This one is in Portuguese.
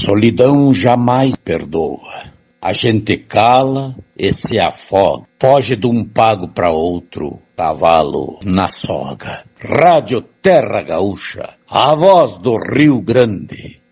solidão jamais perdoa. A gente cala e se afoga. Foge de um pago para outro, cavalo na soga. Rádio Terra Gaúcha, a voz do Rio Grande.